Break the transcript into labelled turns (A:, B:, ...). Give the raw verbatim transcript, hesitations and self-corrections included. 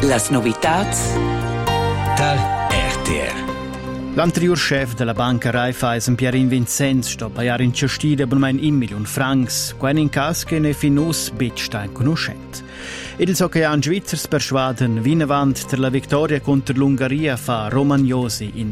A: Las novitats
B: dal R T R.
C: L'anterior chef della banca Raiffeisen, Pierin Vincenz, sta a in cestida per un milione francs, qua in caso che ne finus bit sta conoscente. Ed il so che an Svizzers persuaden vinavant per la vittoria contro l'Ungheria fa Romagnosi in